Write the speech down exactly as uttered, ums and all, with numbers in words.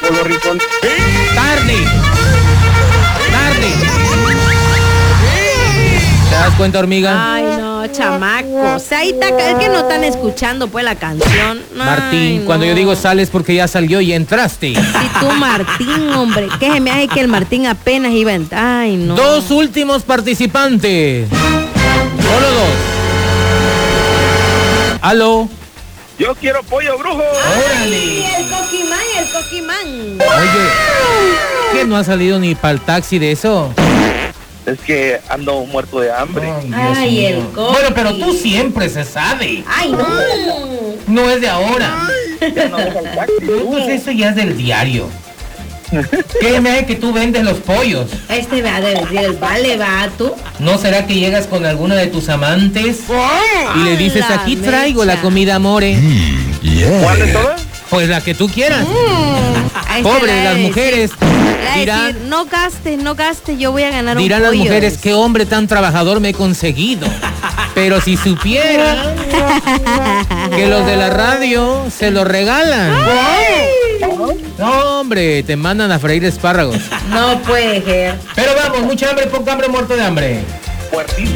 polvo ricón. ¡Tarde! ¡Tarde! ¿Te das cuenta, hormiga? Ay, no, chamacos. Ahí está, es que no están escuchando pues la canción. Ay, Martín, no. cuando yo digo sales porque ya salió y entraste. Sí, tú, Martín, hombre. ¿Qué se me hace que el Martín apenas iba a entrar? Ay, no. Dos últimos participantes. Solo dos. ¿Aló? Yo quiero pollo brujo. Ay, el coquimán, el coquimán. Oye, ¿qué no ha salido ni para el taxi de eso? Es que ando muerto de hambre. Ay, Dios Ay, mío. el coqui. Bueno, pero tú siempre se sabe. Ay, no. No es de ahora. Ya no deja el taxi. Pues eso ya es del diario. ¿Qué me hace que tú vendes los pollos? Este va a decir el vale, va tú. ¿No será que llegas con alguna de tus amantes y le dices, la aquí traigo mecha. la comida, amore? ¿Cuál de todas? Pues la que tú quieras. A este Pobre, le va a las decir- mujeres le va a dirán, decir, no gaste, no gaste, yo voy a ganar dirán un las pollo. mujeres, qué hombre tan trabajador me he conseguido. Pero si supieran que los de la radio se lo regalan. No, hombre, te mandan a freír espárragos. No puede ser. Pero vamos, mucha hambre, poca hambre, muerto de hambre. Fuertísimo.